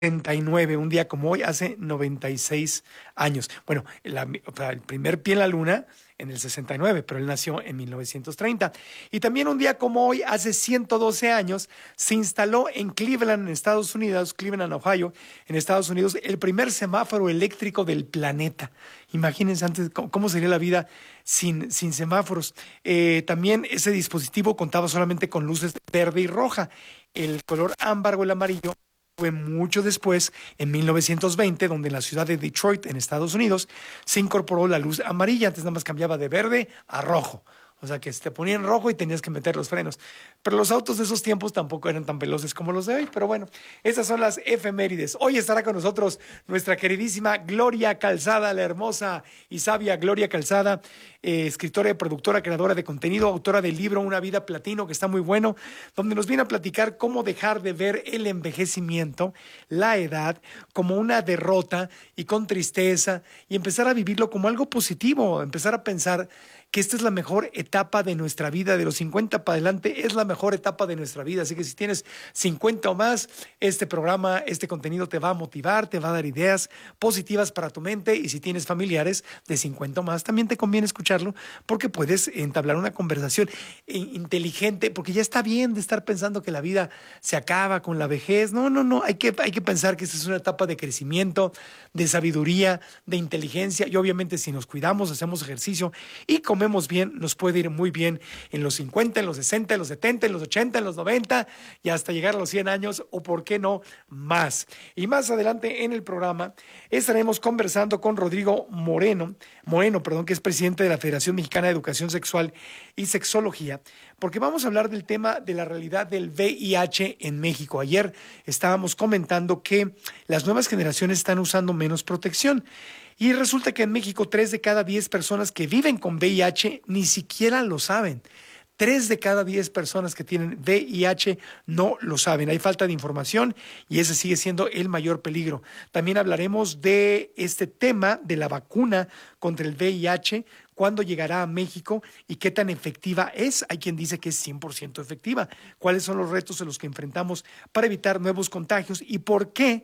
39, un día como hoy, hace 96 años. Bueno, el primer pie en la luna en el 69, pero él nació en 1930. Y también un día como hoy, hace 112 años, se instaló en Cleveland, en Estados Unidos, Cleveland, Ohio, en Estados Unidos, el primer semáforo eléctrico del planeta. Imagínense antes cómo sería la vida sin semáforos. También ese dispositivo contaba solamente con luces verde y roja. El color ámbar o el amarillo fue mucho después, en 1920, donde en la ciudad de Detroit, en Estados Unidos, se incorporó la luz amarilla. Antes nada más cambiaba de verde a rojo. O sea, que se te ponía en rojo y tenías que meter los frenos. Pero los autos de esos tiempos tampoco eran tan veloces como los de hoy. Pero bueno, esas son las efemérides. Hoy estará con nosotros nuestra queridísima Gloria Calzada, la hermosa y sabia Gloria Calzada, escritora y productora, creadora de contenido, autora del libro Una vida platino, que está muy bueno, donde nos viene a platicar cómo dejar de ver el envejecimiento, la edad, como una derrota y con tristeza, y empezar a vivirlo como algo positivo, empezar a pensar que esta es la mejor etapa de nuestra vida. De los 50 para adelante es la mejor etapa de nuestra vida. Así que si tienes 50 o más, este programa, este contenido te va a motivar, te va a dar ideas positivas para tu mente. Y si tienes familiares de 50 o más, también te conviene escucharlo, porque puedes entablar una conversación inteligente, porque ya está bien de estar pensando que la vida se acaba con la vejez. No. Hay que pensar que esta es una etapa de crecimiento, de sabiduría, de inteligencia. Y obviamente si nos cuidamos, hacemos ejercicio y comemos bien, nos puede ir muy bien en los 50, en los 60, en los 70, en los 80, en los 90 y hasta llegar a los 100 años, o por qué no más. Y más adelante en el programa estaremos conversando con Rodrigo Moreno, que es presidente de la Federación Mexicana de Educación Sexual y Sexología, porque vamos a hablar del tema de la realidad del VIH en México. Ayer estábamos comentando que las nuevas generaciones están usando menos protección. Y resulta que en México 3 de cada 10 personas que viven con VIH ni siquiera lo saben. 3 de cada 10 personas que tienen VIH no lo saben. Hay falta de información y ese sigue siendo el mayor peligro. También hablaremos de este tema de la vacuna contra el VIH, cuándo llegará a México y qué tan efectiva es. Hay quien dice que es 100% efectiva. ¿Cuáles son los retos a los que enfrentamos para evitar nuevos contagios y por qué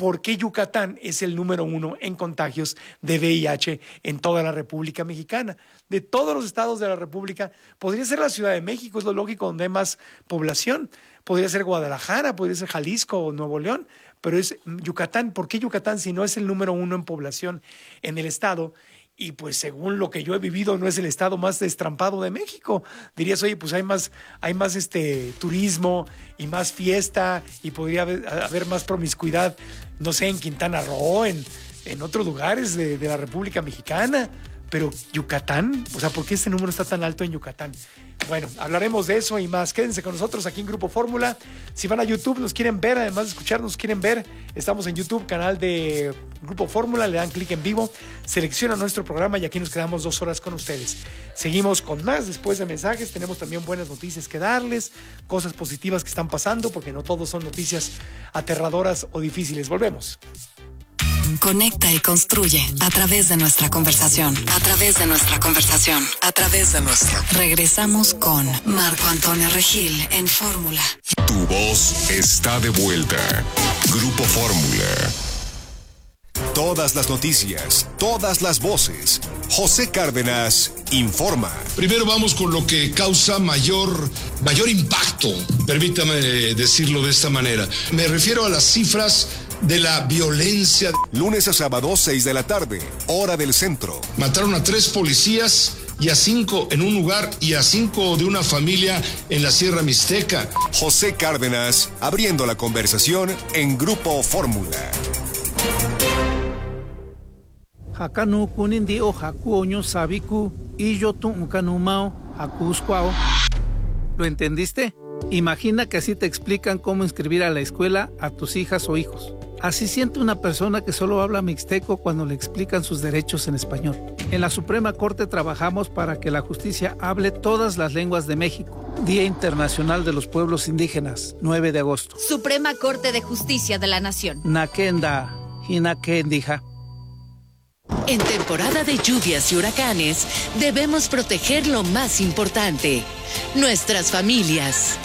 Yucatán es el número 1 en contagios de VIH en toda la República Mexicana? De todos los estados de la República, podría ser la Ciudad de México, es lo lógico, donde hay más población. Podría ser Guadalajara, podría ser Jalisco o Nuevo León, pero es Yucatán. ¿Por qué Yucatán si no es el número 1 en población en el estado? Y pues según lo que yo he vivido, no es el estado más destrampado de México. Dirías, oye, pues hay más turismo y más fiesta y podría haber más promiscuidad, no sé, en Quintana Roo, en otros lugares de la República Mexicana. Pero Yucatán, o sea, ¿por qué este número está tan alto en Yucatán? Bueno, hablaremos de eso y más. Quédense con nosotros aquí en Grupo Fórmula. Si van a YouTube, nos quieren ver, además de escucharnos, quieren ver. Estamos en YouTube, canal de Grupo Fórmula, le dan clic en vivo, seleccionan nuestro programa y aquí nos quedamos 2 horas con ustedes. Seguimos con más después de mensajes. Tenemos también buenas noticias que darles, cosas positivas que están pasando, porque no todos son noticias aterradoras o difíciles. Volvemos. Conecta y construye a través de nuestra conversación. Regresamos con Marco Antonio Regil en Fórmula. Tu voz está de vuelta. Grupo Fórmula. Todas las noticias, todas las voces. José Cárdenas informa. Primero vamos con lo que causa mayor impacto, permítame decirlo de esta manera. Me refiero a las cifras de la violencia. Lunes a sábado, 6 de la tarde, hora del centro. Mataron a 3 policías y a 5 en un lugar y a 5 de una familia en la Sierra Mixteca. José Cárdenas, abriendo la conversación en Grupo Fórmula. Hakanu kunindi o hakuoño sabiku y yo tu ukanumao hakuscuao. ¿Lo entendiste? Imagina que así te explican cómo inscribir a la escuela a tus hijas o hijos. Así siente una persona que solo habla mixteco cuando le explican sus derechos en español. En la Suprema Corte trabajamos para que la justicia hable todas las lenguas de México. Día Internacional de los Pueblos Indígenas, 9 de agosto. Suprema Corte de Justicia de la Nación. Nakenda, hinakendija. En temporada de lluvias y huracanes, debemos proteger lo más importante, nuestras familias.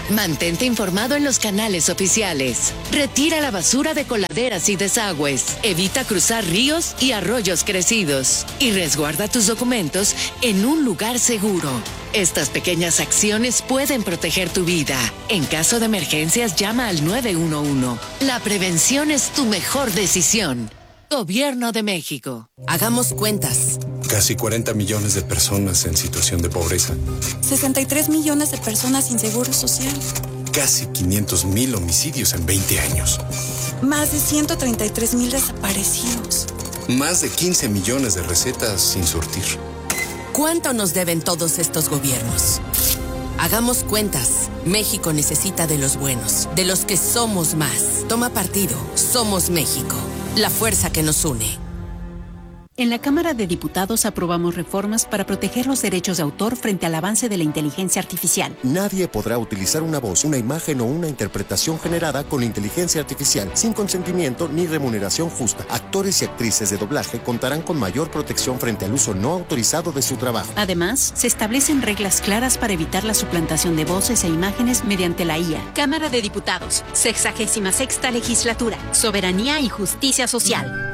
Mantente informado en los canales oficiales. Retira la basura de coladeras y desagües. Evita cruzar ríos y arroyos crecidos. Y resguarda tus documentos en un lugar seguro. Estas pequeñas acciones pueden proteger tu vida. En caso de emergencias, llama al 911. La prevención es tu mejor decisión. Gobierno de México. Hagamos cuentas. Casi 40 millones de personas en situación de pobreza. 63 millones de personas sin seguro social. Casi 500,000 homicidios en 20 años. Más de 133,000 desaparecidos. Más de 15 millones de recetas sin surtir. ¿Cuánto nos deben todos estos gobiernos? Hagamos cuentas. México necesita de los buenos, de los que somos más. Toma partido. Somos México. La fuerza que nos une. En la Cámara de Diputados aprobamos reformas para proteger los derechos de autor frente al avance de la inteligencia artificial. Nadie podrá utilizar una voz, una imagen o una interpretación generada con inteligencia artificial sin consentimiento ni remuneración justa. Actores y actrices de doblaje contarán con mayor protección frente al uso no autorizado de su trabajo. Además, se establecen reglas claras para evitar la suplantación de voces e imágenes mediante la IA. Cámara de Diputados, 66ª Legislatura, Soberanía y Justicia Social.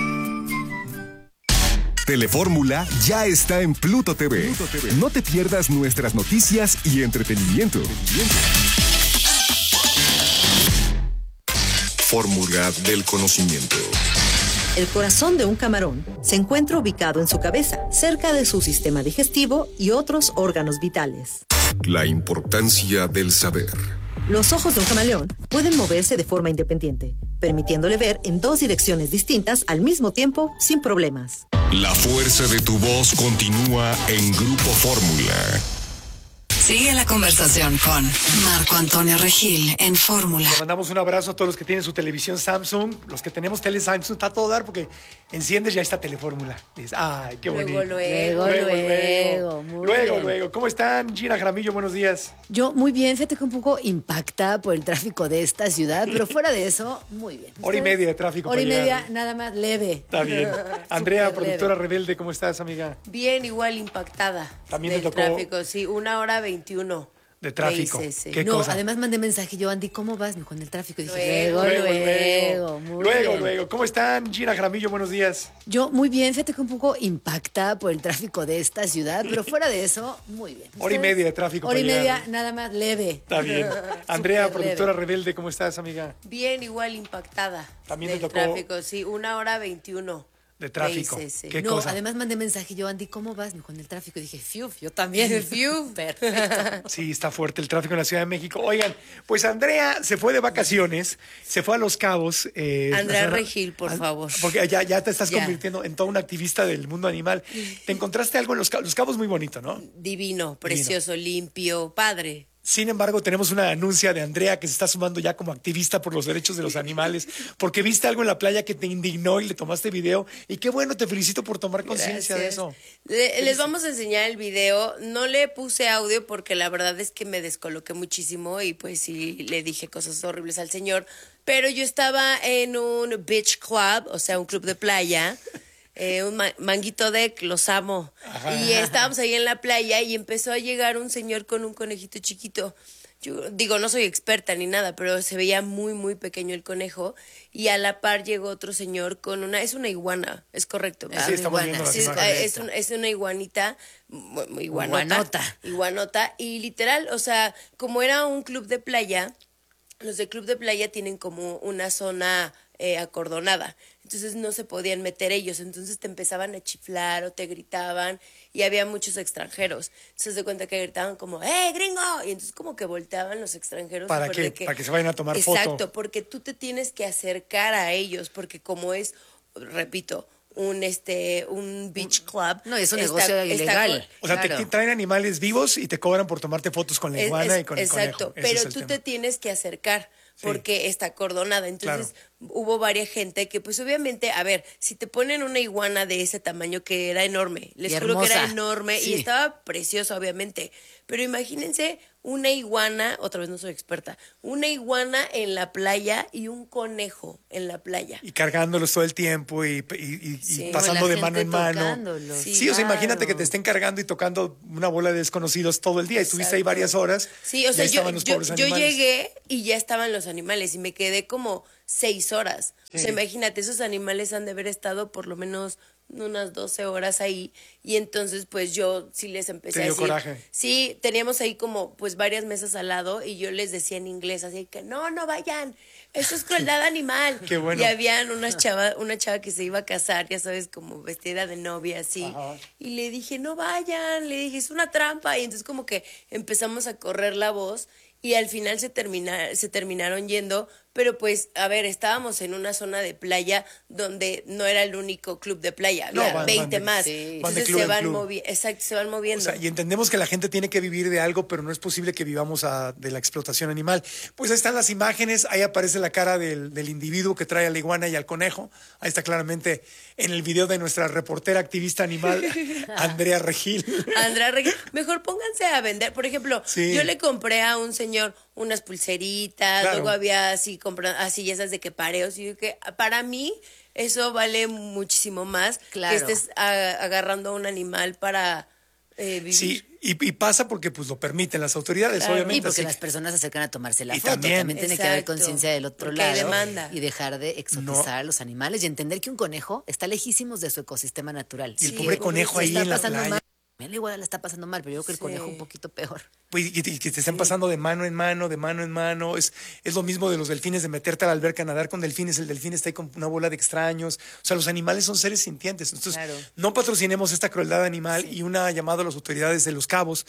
Telefórmula ya está en Pluto TV. No te pierdas nuestras noticias y entretenimiento. Fórmula del conocimiento. El corazón de un camarón se encuentra ubicado en su cabeza, cerca de su sistema digestivo y otros órganos vitales. La importancia del saber. Los ojos de un camaleón pueden moverse de forma independiente, permitiéndole ver en dos direcciones distintas al mismo tiempo sin problemas. La fuerza de tu voz continúa en Grupo Fórmula. Sigue la conversación con Marco Antonio Regil en Fórmula. Le mandamos un abrazo a todos los que tienen su televisión Samsung. Los que tenemos tele Samsung, está a todo dar porque enciendes ya está Telefórmula. Dices, ay, qué bonito. Luego. ¿Cómo están? Gina Jaramillo, buenos días. Yo muy bien, fíjate que un poco impacta por el tráfico de esta ciudad, pero fuera de eso, muy bien. Hora y media de tráfico. Hora y media, nada más leve. Está bien. Andrea, productora rebelde, ¿cómo estás, amiga? Bien, igual impactada. También te tocó. Tráfico, sí, 1:21. De tráfico. ¿Qué cosa? Además mandé mensaje yo, Andy, ¿cómo vas con el tráfico? Y dije, luego. ¿Cómo están? Gina Jaramillo, buenos días. Yo muy bien, fíjate que un poco impacta por el tráfico de esta ciudad, pero fuera de eso, muy bien. Hora y media de tráfico. Hora y media, nada más leve. Está bien. Andrea, productora rebelde, ¿cómo estás, amiga? Bien, igual impactada. También te tocó. Tráfico, sí, 1:21. De tráfico. ¿Qué cosa? Además mandé mensaje yo, Andy, ¿cómo vas con el tráfico? Y dije, yo también. Perfecto. Sí, está fuerte el tráfico en la Ciudad de México. Oigan, pues Andrea se fue de vacaciones, se fue a Los Cabos. Andrea Regil, por favor. Porque ya te estás convirtiendo en toda una activista del mundo animal. ¿Te encontraste algo en Los Cabos? Los Cabos muy bonito, ¿no? Divino, precioso, limpio, padre. Sin embargo, tenemos una anuncia de Andrea que se está sumando ya como activista por los derechos de los animales, porque viste algo en la playa que te indignó y le tomaste video. Y qué bueno, te felicito por tomar conciencia de eso. Les vamos a enseñar el video. No le puse audio porque la verdad es que me descoloqué muchísimo y pues sí le dije cosas horribles al señor. Pero yo estaba en un beach club, o sea, un club de playa. Un Manguito Deck, los amo. Ajá. Y estábamos ahí en la playa y empezó a llegar un señor con un conejito chiquito. Yo digo, no soy experta ni nada, pero se veía muy, muy pequeño el conejo. Y a la par llegó otro señor con es una iguana, es correcto. Sí, estamos viendo las imágenes. Es una iguanita, iguanota. Y literal, o sea, como era un club de playa, los de club de playa tienen como una zona acordonada. Entonces no se podían meter ellos, entonces te empezaban a chiflar o te gritaban y había muchos extranjeros. Entonces de cuenta que gritaban como, gringo! Y entonces como que volteaban los extranjeros. ¿Para qué? Para que se vayan a tomar foto. Exacto, porque tú te tienes que acercar a ellos, porque como es, repito, un beach club. No, es un negocio ilegal. O sea, claro. Te traen animales vivos y te cobran por tomarte fotos con la iguana y con el conejo. Exacto, pero tú te tienes que acercar. Porque está acordonada. Entonces hubo varias gente que pues obviamente, a ver, si te ponen una iguana de ese tamaño que era enorme, les juro que era enorme y estaba preciosa obviamente, pero imagínense una iguana, otra vez no soy experta, una iguana en la playa y un conejo en la playa. Y cargándolos todo el tiempo y pasando de mano en mano. Sí, o sea, imagínate que te estén cargando y tocando una bola de desconocidos todo el día. Estuviste ahí varias horas. Sí, o sea, yo animales. llegué y ya estaban los animales y me quedé como 6 horas. Sí. O sea, imagínate, esos animales han de haber estado por lo menos unas 12 horas ahí, y entonces pues yo sí les empecé a decir, coraje. Sí, teníamos ahí como pues varias mesas al lado y yo les decía en inglés así que no vayan, eso es crueldad animal. Qué bueno. Y habían una chava que se iba a casar, ya sabes, como vestida de novia así. Ajá. Y le dije, no vayan, le dije, es una trampa, y entonces como que empezamos a correr la voz y al final se terminaron yendo, pero pues, a ver, estábamos en una zona de playa donde no era el único club de playa, había 20 más. Sí. Entonces se van moviendo. O sea, y entendemos que la gente tiene que vivir de algo, pero no es posible que vivamos de la explotación animal. Pues ahí están las imágenes, ahí aparece la cara del individuo que trae a la iguana y al conejo. Ahí está claramente en el video de nuestra reportera activista animal, Andrea Regil. Mejor pónganse a vender. Por ejemplo, yo le compré a un señor unas pulseritas, luego había así esas de que pareos, y yo que para mí eso vale muchísimo más que estés agarrando a un animal para vivir. Sí, y pasa porque pues lo permiten las autoridades, obviamente. Y porque las personas se acercan a tomarse la foto. También tiene que haber conciencia del otro lado. Demanda. Y dejar de exotizar a los animales y entender que un conejo está lejísimos de su ecosistema natural. Y el pobre conejo ahí en la playa. La iguana la está pasando mal, pero yo creo que el conejo un poquito peor. Pues, y que te estén pasando de mano en mano. Es lo mismo de los delfines, de meterte a la alberca a nadar con delfines. El delfín está ahí con una bola de extraños. O sea, los animales son seres sintientes. Entonces, no patrocinemos esta crueldad animal. Y una llamada a las autoridades de Los Cabos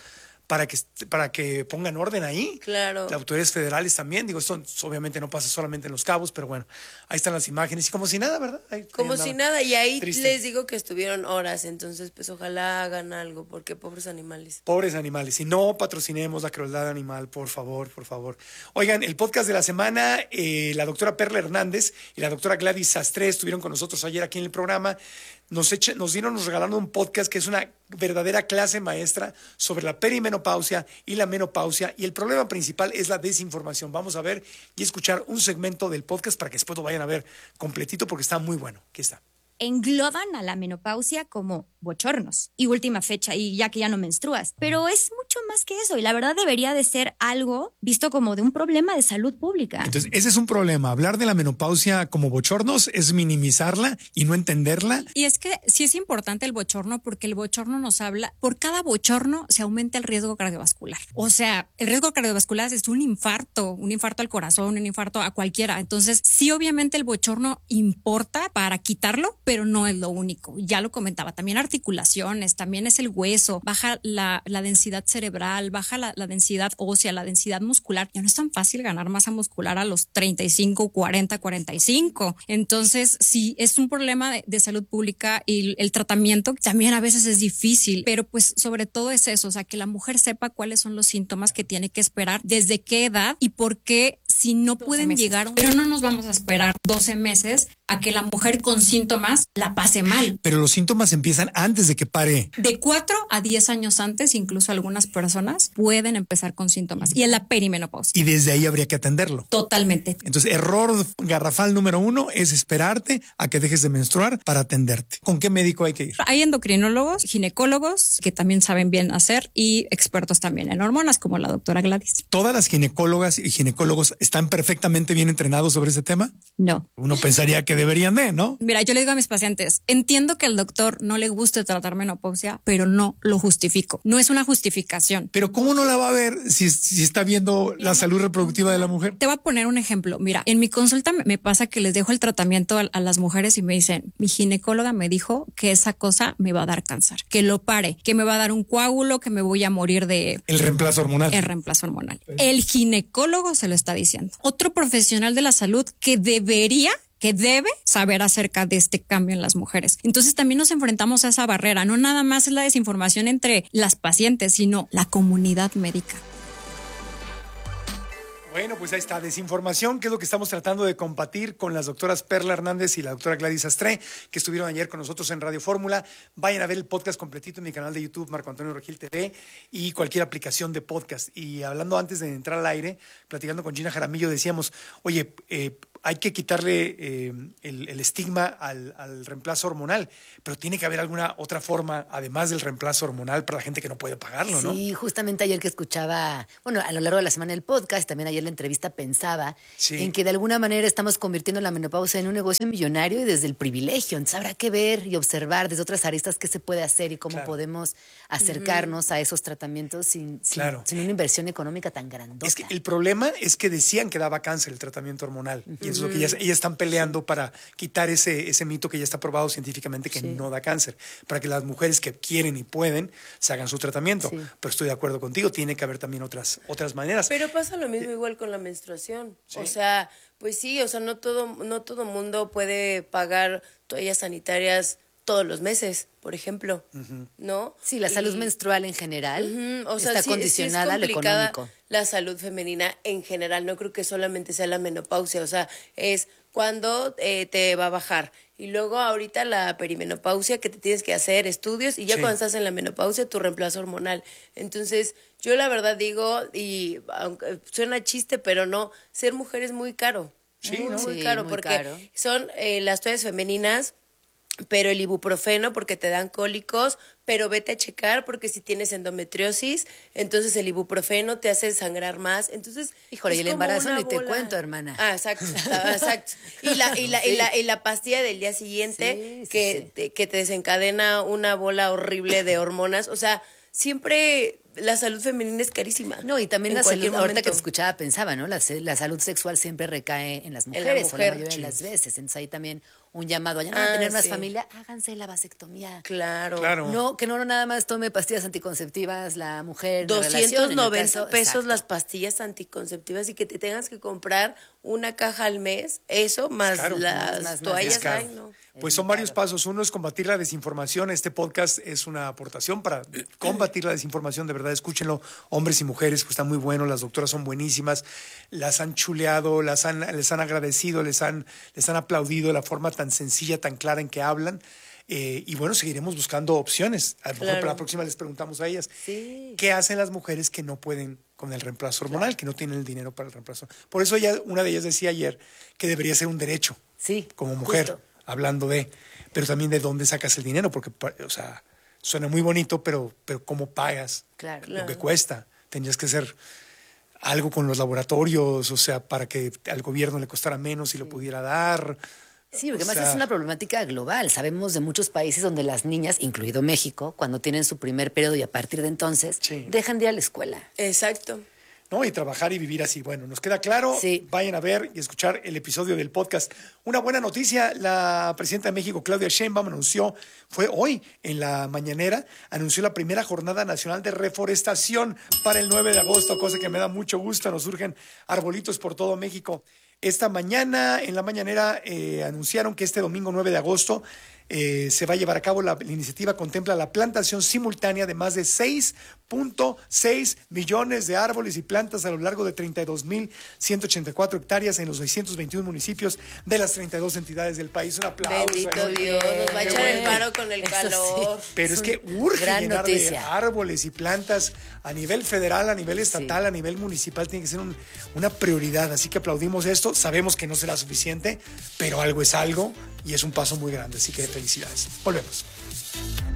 para que pongan orden ahí. Claro. Las autoridades federales también. Digo, esto obviamente no pasa solamente en Los Cabos, pero bueno, ahí están las imágenes. Y como si nada, ¿verdad? Como si nada. Y ahí les digo que estuvieron horas. Entonces, pues ojalá hagan algo, porque pobres animales. Pobres animales. Y no patrocinemos la crueldad animal, por favor, por favor. Oigan, el podcast de la semana, la doctora Perla Hernández y la doctora Gladys Sastre estuvieron con nosotros ayer aquí en el programa. Nos regalaron un podcast que es una verdadera clase maestra sobre la perimenopausia y la menopausia, y el problema principal es la desinformación. Vamos a ver y escuchar un segmento del podcast para que después lo vayan a ver completito porque está muy bueno. Aquí está. Engloban a la menopausia como bochornos y última fecha y ya que ya no menstruas, pero es mucho más que eso y la verdad debería de ser algo visto como de un problema de salud pública. Entonces ese es un problema, hablar de la menopausia como bochornos es minimizarla y no entenderla. Y es que sí es importante el bochorno porque el bochorno nos habla, por cada bochorno se aumenta el riesgo cardiovascular, o sea, el riesgo cardiovascular es un infarto al corazón, un infarto a cualquiera, entonces sí obviamente el bochorno importa para quitarlo, pero no es lo único. Ya lo comentaba, también articulaciones, también es el hueso, baja la densidad cerebral, baja la densidad ósea, la densidad muscular. Ya no es tan fácil ganar masa muscular a los 35, 40, 45. Entonces, sí, es un problema de salud pública y el tratamiento también a veces es difícil, pero pues sobre todo es eso, o sea, que la mujer sepa cuáles son los síntomas que tiene que esperar, desde qué edad y por qué si no pueden llegar, pero no nos vamos a esperar 12 meses a que la mujer con síntomas la pase mal. Pero los síntomas empiezan antes de que pare. De 4 a 10 años antes, incluso algunas personas pueden empezar con síntomas y en la perimenopausia. Y desde ahí habría que atenderlo. Totalmente. Entonces, error garrafal número 1 es esperarte a que dejes de menstruar para atenderte. ¿Con qué médico hay que ir? Hay endocrinólogos, ginecólogos que también saben bien hacer y expertos también en hormonas como la doctora Gladys. ¿Todas las ginecólogas y ginecólogos están perfectamente bien entrenados sobre ese tema? No. Uno pensaría que deberían de, ¿no? Mira, yo le digo a mis pacientes, entiendo que al doctor no le guste tratar menopausia, pero no lo justifico. No es una justificación. Pero ¿cómo no la va a ver si está viendo la salud reproductiva de la mujer? Te voy a poner un ejemplo. Mira, en mi consulta me pasa que les dejo el tratamiento a las mujeres y me dicen, mi ginecóloga me dijo que esa cosa me va a dar cáncer, que lo pare, que me va a dar un coágulo, que me voy a morir de... El reemplazo hormonal. El reemplazo hormonal. El ginecólogo se lo está diciendo. Otro profesional de la salud que debe saber acerca de este cambio en las mujeres. Entonces también nos enfrentamos a esa barrera. No nada más es la desinformación entre las pacientes, sino la comunidad médica. Bueno, pues ahí está, desinformación, que es lo que estamos tratando de combatir con las doctoras Perla Hernández y la doctora Gladys Astré, que estuvieron ayer con nosotros en Radio Fórmula. Vayan a ver el podcast completito en mi canal de YouTube, Marco Antonio Regil TV, y cualquier aplicación de podcast. Y hablando antes de entrar al aire, platicando con Gina Jaramillo, decíamos, oye, hay que quitarle el estigma al reemplazo hormonal, pero tiene que haber alguna otra forma, además del reemplazo hormonal, para la gente que no puede pagarlo, ¿no? Sí, justamente ayer que escuchaba, bueno, a lo largo de la semana el podcast, también ayer la entrevista pensaba en que de alguna manera estamos convirtiendo la menopausia en un negocio millonario y desde el privilegio. Entonces habrá que ver y observar desde otras aristas qué se puede hacer y cómo podemos acercarnos a esos tratamientos sin una inversión económica tan grandota. Es que el problema es que decían que daba cáncer el tratamiento hormonal. Y eso es lo que ellas están peleando para quitar ese mito que ya está probado científicamente que no da cáncer. Para que las mujeres que quieren y pueden se hagan su tratamiento. Pero estoy de acuerdo contigo, tiene que haber también otras maneras. Pero pasa lo mismo igual con la menstruación. O sea, pues sí, o sea, no todo mundo puede pagar toallas sanitarias todos los meses, por ejemplo, ¿no? Sí, la salud menstrual en general o sea, está condicionada a lo económico. La salud femenina en general, no creo que solamente sea la menopausia, o sea, es cuando te va a bajar. Y luego ahorita la perimenopausia, que te tienes que hacer estudios, y ya cuando estás en la menopausia, tu reemplazo hormonal. Entonces, yo la verdad digo, y aunque suena chiste, pero no, ser mujer es muy caro. Muy caro, porque son las toallas femeninas, pero el ibuprofeno porque te dan cólicos, pero vete a checar porque si tienes endometriosis, entonces el ibuprofeno te hace sangrar más. Entonces, híjole, y el embarazo ni te cuento, hermana. Ah, exacto. Y la pastilla del día siguiente que te desencadena una bola horrible de hormonas. O sea, siempre la salud femenina es carísima. No, y también la salud, ahorita que te escuchaba pensaba, ¿no? La salud sexual siempre recae en las mujeres, o la mayoría de las veces. Entonces ahí también un llamado a tener más familia, háganse la vasectomía. Claro. No, que no nada más tome pastillas anticonceptivas la mujer. 290 pesos las pastillas anticonceptivas y que te tengas que comprar una caja al mes, eso más las toallas. Pues son varios pasos. Uno es combatir la desinformación. Este podcast es una aportación para combatir la desinformación. De verdad, escúchenlo, hombres y mujeres, pues está muy bueno. Las doctoras son buenísimas. Las han chuleado, les han agradecido, les han aplaudido la forma tan sencilla, tan clara en que hablan. Y bueno, seguiremos buscando opciones. A lo mejor para la próxima les preguntamos a ellas. ¿Qué hacen las mujeres que no pueden con el reemplazo hormonal, que no tienen el dinero para el reemplazo? Por eso una de ellas decía ayer que debería ser un derecho como mujer. Hablando pero también de dónde sacas el dinero, porque, o sea, suena muy bonito, pero ¿cómo pagas lo que cuesta? Tendrías que hacer algo con los laboratorios, o sea, para que al gobierno le costara menos y lo pudiera dar. Sí, porque además es una problemática global. Sabemos de muchos países donde las niñas, incluido México, cuando tienen su primer periodo y a partir de entonces, dejan de ir a la escuela. Exacto. ¿No? Y trabajar y vivir así. Bueno, nos queda claro. Vayan a ver y escuchar el episodio del podcast. Una buena noticia, la presidenta de México, Claudia Sheinbaum, fue hoy en la mañanera, anunció la primera jornada nacional de reforestación para el 9 de agosto, cosa que me da mucho gusto. Nos surgen arbolitos por todo México. Esta mañana, en la mañanera, anunciaron que este domingo 9 de agosto se va a llevar a cabo la iniciativa, contempla la plantación simultánea de más de 6.6 millones de árboles y plantas a lo largo de 32.184 hectáreas en los 621 municipios de las 32 entidades del país. Un aplauso. Bendito Dios, nos va a echar el paro con el calor. Pero es que urge llenar de árboles y plantas a nivel federal, a nivel estatal, a nivel municipal. Tiene que ser una prioridad, así que aplaudimos esto. Sabemos que no será suficiente, pero algo es algo y es un paso muy grande, así que felicidades. Volvemos.